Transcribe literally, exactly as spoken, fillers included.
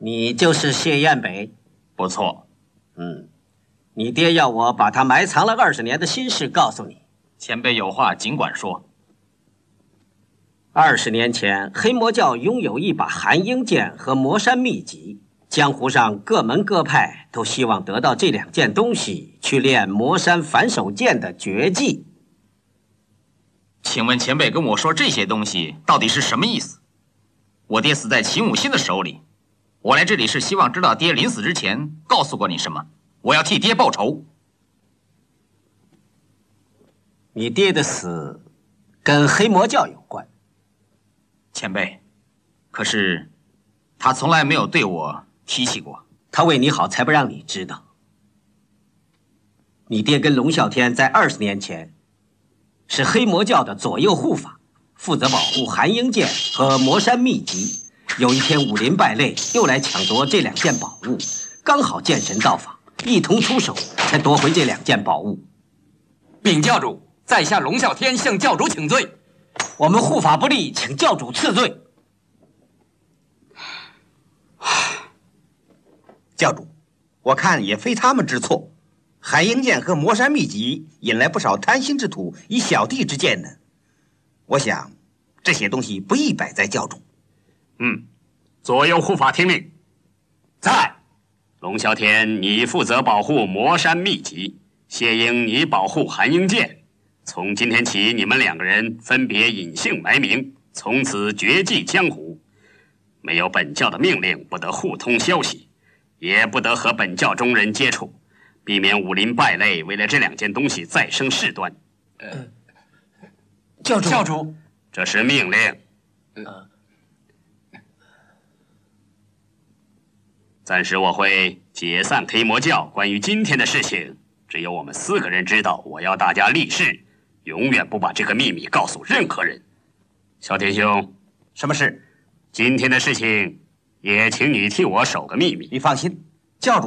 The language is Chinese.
你就是谢彦北？ 不错。 嗯，你爹要我把他埋藏了二十年的心事告诉你。 前辈有话尽管说。 二十年前，黑魔教拥有一把寒鹰剑和魔山秘籍，江湖上各门各派都希望得到这两件东西，去练魔山反手剑的绝技。 请问前辈跟我说这些东西到底是什么意思？我爹死在秦武信的手里，我来这里是希望知道爹临死之前告诉过你什么，我要替爹报仇。 你爹的死跟黑魔教有关。 前辈，可是他从来没有对我提起过。 他为你好，才不让你知道。你爹跟龙啸天在二十年前是黑魔教的左右护法，负责保护寒鹰剑和魔山秘籍。有一天武林败类又来抢夺这两件宝物，刚好剑神到访，一同出手，才夺回这两件宝物。 禀教主，在下龙啸天向教主请罪。 我们护法不力，请教主赐罪。 教主，我看也非他们之错。寒鹰剑和魔山秘籍引来不少贪心之徒，以小弟之见呢。我想这些东西不宜摆在教主。 嗯，左右护法听令。在。龙啸天，你负责保护魔山秘籍；谢英，你保护寒鹰剑。从今天起，你们两个人分别隐姓埋名，从此绝迹江湖。没有本教的命令，不得互通消息，也不得和本教中人接触，避免武林败类为了这两件东西再生事端。 呃，教主，教主， 这是命令。 呃， 暂时我会解散黑魔教，关于今天的事情，只有我们四个人知道。我要大家立誓，永远不把这个秘密告诉任何人。小天兄， 什么事？ 今天的事情，也请你替我守个秘密。 你放心，教主